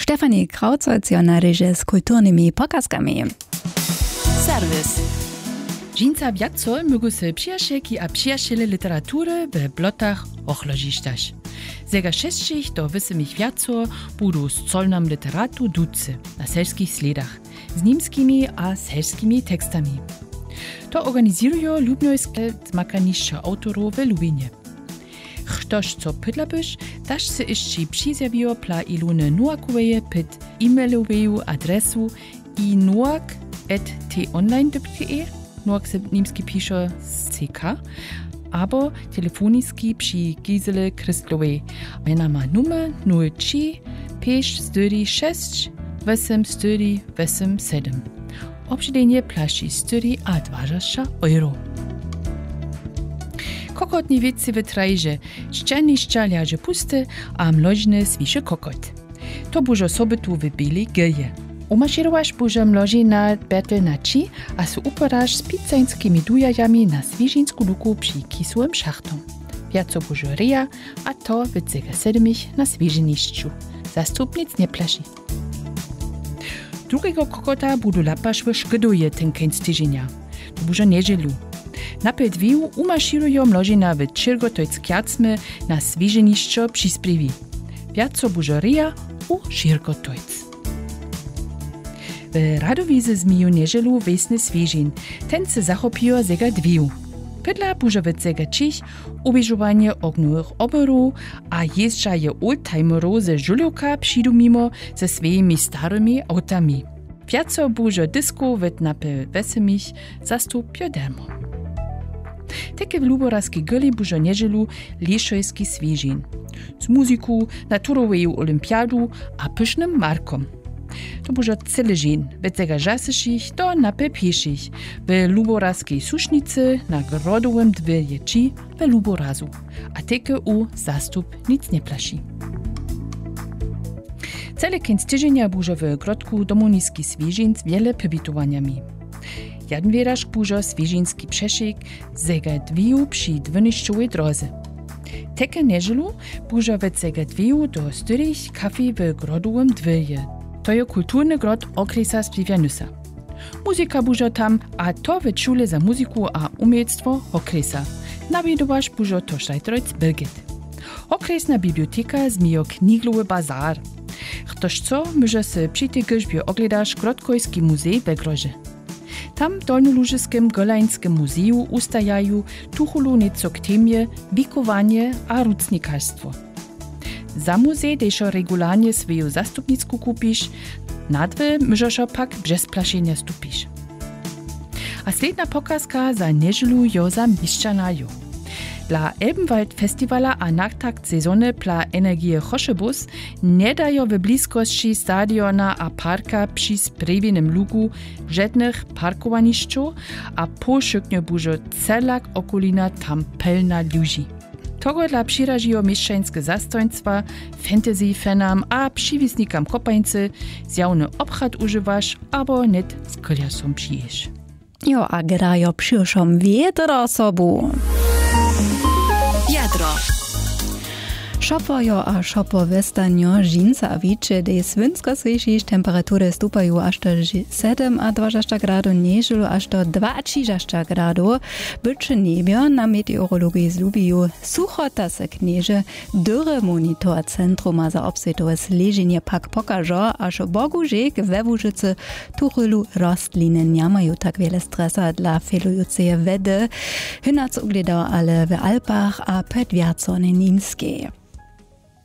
Stefanie Krautz-Olzjona reže z kulturnymi pokazkami. Serwis. Dżinca wiaco mogą se przyjacielki a przyjaciele literatury w blotach ochlodzisztać. Zega 6 do 8 wiaco budu z colnym literatu ducy na selskich sledach, z niemskimi a selskimi tekstami. To organizują lubnojskie zmakaniszcze autorów w Lubinie. Ktoś co pytla byś, dasz se jeszcze przyzjawiło pla Ilune Nuakoweje pyt e-mailoweju adresu inuak@tonline.de, Nuak se niemski pisze z CK, albo telefoniski przy Gisele Krystlowej. Ona ma numer 03 546 847. Obsiedzenie plaši 4 a 20 euro. Kokotni wieci wytrajże, szczęścia leży puste, a mlożny swisze kokot. To bużo sobie tu wybili gilje. Umaszerowasz bużo mloży na bertel na ci, a su upadasz z pizzańskimi dujajami na swiżyńsku luku przy kisułym szachtom. Wiaco bużo reja, a to wycega 7 na swiżyniszczu. Zastupnic nie plaši. Drugiego kokota budu lapasz wyszkoduje ten kęc tydzienia. To bużo niedzielu. Napęd wiu umaširujo mložina w Čirgotojc kjacme na sviženišćo přisprivi. Viaco bužorija u Čirgotojc. W Radowizy zmiju niedzielu wesny svižin. Ten se zachopijo zega dviu. Pydla bužovic zega čich, ubiežovanie ognuwych oborów, a jeżdżaje oldtimerów ze Žuľovka přidu mimo ze svojimi starymi autami. Viaco bužo disku w napęd wesemich zastupio dermo. Takie w luborazki gyli bużo niedzielu lieszojski svižin. Z muziku, naturoweju olimpiadu a pysznym markom. To bużo cyle dzień, od zega żasyszich do napę pieszych, w luborazkiej susznicy na grodowym dwierječi w luborazu, a takie u zastup nic nie plaši. Cele kęc tydzienia bużo w grodku domoniski svižin z wiele pobitowaniami. Jeden wiedasz bużo svižinski przeszyk zega dwiu przy dwoniszczowej drodze. Teke niedzielu bużo od zega dwiu do 4 kafi w grodowym dwierje. To je kulturny grod okresa Spliwianusa. Muzika bużo tam, a to w szule za muziku a umiejstwo okresa. Nawiedowasz bużo to Sztajtrojc Birgit. Okresna biblioteka zmijo kniglowy bazar. Ktoś co, może se przy tej grzbie ogledasz Grodkojski muzej w Groże. Tam w Dolnolužiskim Golańskim muzeju ustajają tuchulu nieco k temie wikowanie a rucnikarstwo. Za muzej deszo regularnie swoją zastupnicku kupisz, nadwy możesz pak bez plaszenia stupisz. A sledna pokazka za niedzielu jo za mieszczanają. Dla Elbenwald Festivala a nachtakt sezony pla Energie Choszebus nie dają w bliskości stadiona a parka przy sprewionym lugu żadnych parkowaniszczów, a poszyknie bużo celak okolina tam pełna ludzi. Togo dla przyrażiło mieszczańskie zastoństwa, fantasy-fanam a przywisnikam kopańcy zjawny obchad używasz, albo net z koliasom przyjesz. Jo, a grajo przyszłam wiedro sobu. Jadro. Šopojo a šopo vestanjo žinca a viče, da je svinsko svišiš, temperatury stupajú až do 7 a 20 gradu, neželu až do 20 gradu. Byče nebio na meteorologii zlubijú suchota se knieže, dyrre monitor centruma za obsvetové sleženie pak pokažo, až bogužek ve Łużycy tuchelu rostliny nemajú tak wiele stresa dla felujúceje vedy. Hynac ugledał ale w Alpach a pet viaco na Nímskej.